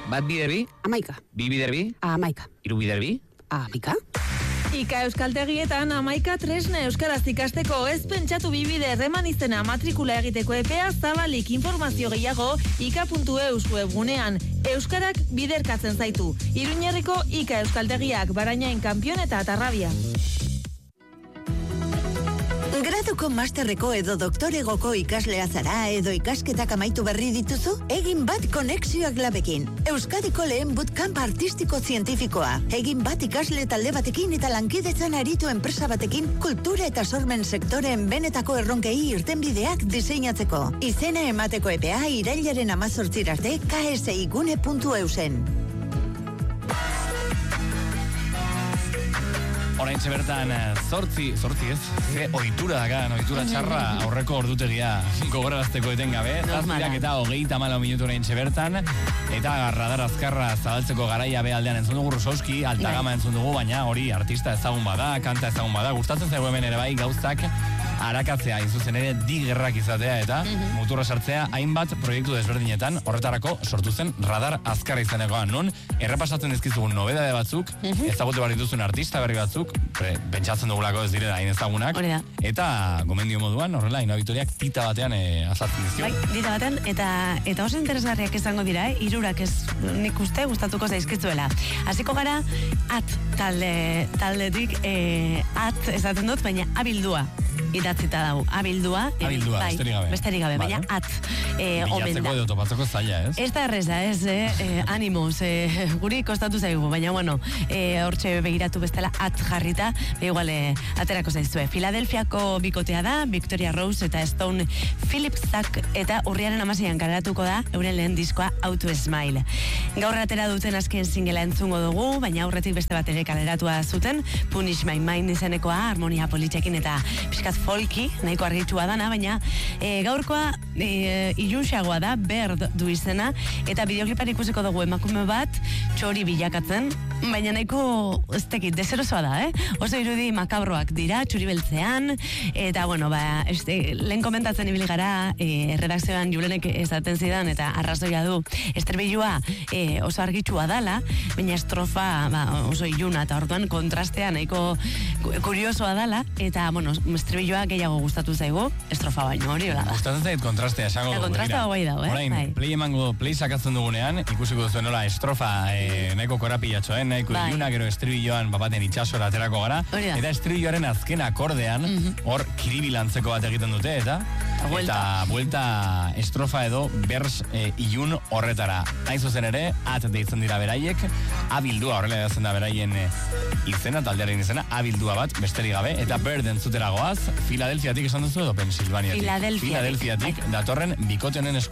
Bat bider bi? 11. Bi bider bi? 11. Hiru bider bi? 11. Ika euskaltegietan 11 tresna euskaraz ikasteko, ez pentsatu bibider eman izena matrikula egiteko epea zabalik. Informazio gehiago ika.eus webgunean. Euskarak biderkatzen zaitu. Iruñerriko Ika euskaltegiak, Barañain, Kanpion eta Tarrabia. Graduko, masterreko edo doktoregoko ikaslea zara edo ikasketak amaitu berri dituzu? Egin bat konexioak labekin. Euskadiko lehen bootcamp artistiko zientifikoa. Egin bat ikasle talde batekin eta lankidetzan aritu enpresa batekin kultura eta sormen sektoreen benetako erronkei irtenbideak diseinatzeko. Izena emateko epea irailaren 18 arte ksigune.eusen. Oraintxe bertan zortzi ez? Ze ohitura dakan, ohitura txarra aurreko ordutegia gogorarazteko etengabe. Zazpirak eta 34 minutu oraintxe bertan. Eta radar azkarra zabaltzeko garaia behaldean entzun dugu Rusowski, alta gama entzun dugu, baina hori artista ezagun bada, kanta ezagun bada. Gustatzen zaigu hemen ere bai gauztak arakatzea, inzuzen ere digerrak izatea eta muturra sartzea hainbat proiektu desberdinetan, horretarako sortu zen radar azkarra izanekoan, non errepasatzen dizkizugun nobedade batzuk, ezagutu behar dituzun artista berri batzuk, pentsatzen dugulako ez direla hain ezagunak, eta gomendio moduan, horrela, Ainhoa Victoriak tita batean azaltzen dizkio. Bai, tita batean, eta oso interesgarriak izango dira, hirurak ez nik uste gustatuko zaizkizuela. Hasiko gara, taldetik, esaten dut, baina abildua. Idatzita dago, abildua, besterik gabe, baina omen bilatzeko da. edo topatzeko zaila, ez? Ez da erreza, animoz, guri kostatu zaigu, baina bueno, hortxe begiratu bestela jarrita, igual aterako zaizue. Filadelfiako bikotea da, Victoria Rose eta Stone Phillipsak, eta urriaren 16an kaleratuko da, euren lehen diskoa Auto Smile. Gaur atera duten azken singela entzungo dugu, baina aurretik beste bat ere kaleratua zuten, Punish My Mind izenekoa, harmonia politxekin eta pixkat folki, nahiko argitsua dana, baina gaurkoa ilusiagoa da, Bird du izena, eta bideoklipan ikusiko dugu emakume bat, txori bilakatzen, baina nahiko ez tekit, deserosoa da, oso irudi makabroak dira, txuri beltzean, eta bueno, lehen komentatzen ibili gara, redakzioan Julenek esaten zidan, eta arrazoia du, esterbilua oso argitsua dala, baina estrofa oso iluna, eta orduan kontrastea nahiko kuriosoa dala, eta bueno, estribilloa gehiago gustatu zaigu, estrofa baino hori hola da. Gustatzen zait kontrastea, esango dugu. Kontrastea guai dago, Orain, play sakatzen dugunean, ikusiko duzuen nola estrofa nahiko korapilatxo, nahiko iluna, gero estribilloan bapaten itxasora aterako gara, eta estribilloaren azken akordean, hor kiribilantzeko bat egiten dute, eta buelta estrofa edo bers ilun horretara. Hain zuzen ere, deitzen dira beraiek, abildua horrela edazen da beraien izena, taldearen izena, abildua bat, besterik gabe, eta Bird entzutera goaz, Filadelfiatik esan duzu edo Pensilvaniatik? Filadelfiatik Datorren bikote honen